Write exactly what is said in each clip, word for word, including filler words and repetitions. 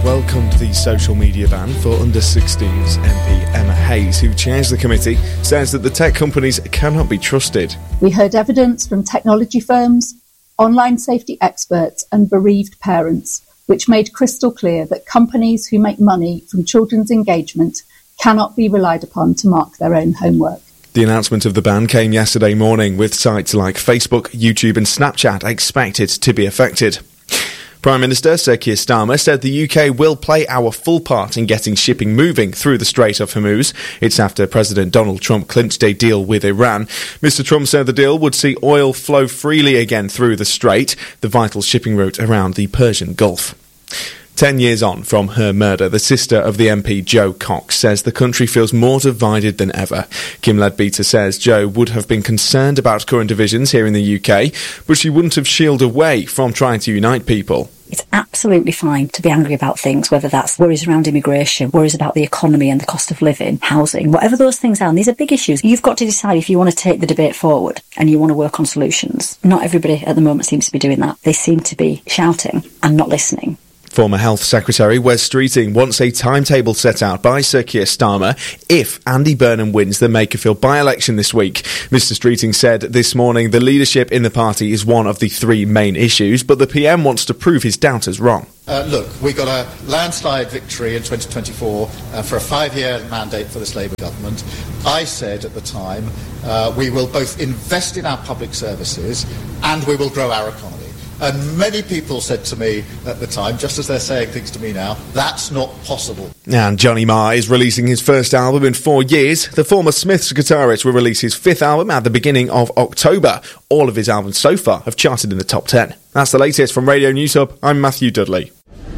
welcomed the social media ban for under sixteens. M P Emma Hayes, who chairs the committee, says that the tech companies cannot be trusted. We heard evidence from technology firms, online safety experts and bereaved parents, which made crystal clear that companies who make money from children's engagement cannot be relied upon to mark their own homework. The announcement of the ban came yesterday morning, with sites like Facebook, YouTube and Snapchat expected to be affected. Prime Minister Sir Keir Starmer said the U K will play our full part in getting shipping moving through the Strait of Hormuz. It's after President Donald Trump clinched a deal with Iran. Mister Trump said the deal would see oil flow freely again through the strait, the vital shipping route around the Persian Gulf. Ten years on from her murder, the sister of the M P Jo Cox says the country feels more divided than ever. Kim Leadbeater says Jo would have been concerned about current divisions here in the U K, but she wouldn't have shielded away from trying to unite people. It's absolutely fine to be angry about things, whether that's worries around immigration, worries about the economy and the cost of living, housing, whatever those things are. And these are big issues. You've got to decide if you want to take the debate forward and you want to work on solutions. Not everybody at the moment seems to be doing that. They seem to be shouting and not listening. Former Health Secretary Wes Streeting wants a timetable set out by Sir Keir Starmer if Andy Burnham wins the Makerfield by-election this week. Mister Streeting said this morning the leadership in the party is one of the three main issues, but the P M wants to prove his doubters wrong. Uh, look, we got a landslide victory in twenty twenty-four uh, for a five-year mandate for this Labour government. I said at the time uh, we will both invest in our public services and we will grow our economy. And many people said to me at the time, just as they're saying things to me now, that's not possible. And Johnny Marr is releasing his first album in four years. The former Smiths guitarist will release his fifth album at the beginning of October. All of his albums so far have charted in the top ten. That's the latest from Radio News Hub. I'm Matthew Dudley.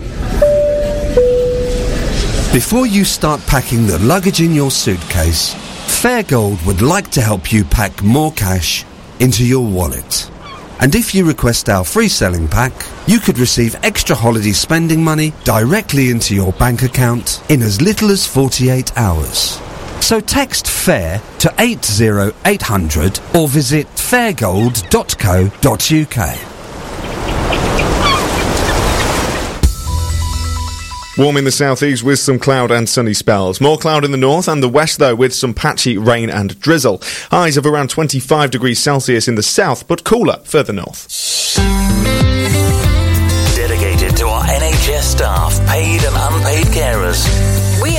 Before you start packing the luggage in your suitcase, Fairgold would like to help you pack more cash into your wallet. And if you request our free selling pack, you could receive extra holiday spending money directly into your bank account in as little as forty-eight hours. So text FAIR to eight zero eight hundred or visit fairgold dot co dot uk. Warm in the southeast with some cloud and sunny spells. More cloud in the north and the west, though, with some patchy rain and drizzle. Highs of around twenty-five degrees Celsius in the south, but cooler further north. Dedicated to our N H S staff, paid and unpaid carers.